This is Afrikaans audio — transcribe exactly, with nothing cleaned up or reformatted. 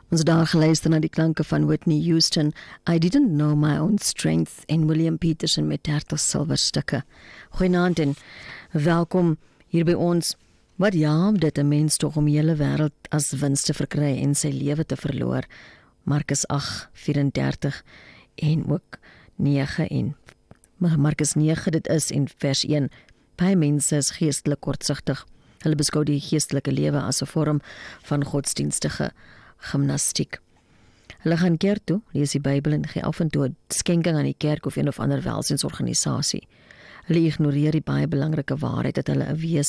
Ons het daar geluister na die klanke van Whitney Houston, I Didn't Know My Own Strength, en William Peterson met dertig silverstukke. Goeienaand en welkom hier by ons. Wat jaam dit 'n mens tog om die hele wêreld as wins te verkry en sy lewe te verloor. Markus agt vyf-en-dertig en ook nege en Markus nege dit is en vers een. Baie mense is geestelik kortsigtig. Hulle beskou die geestelike lewe as 'n vorm van godsdienstige gimnastiek. Hulle gaan kerk toe, lees die Bybel en gee af en toe 'n skenking aan die kerk of een of ander welsinsorganisasie. Hulle ignoreer die baie belangrike waarheid dat hulle 'n wese